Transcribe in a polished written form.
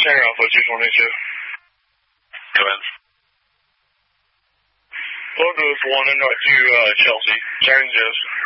Center Alpha 222. Come in. Load was 1 and to Chelsea. Charlie Joe's.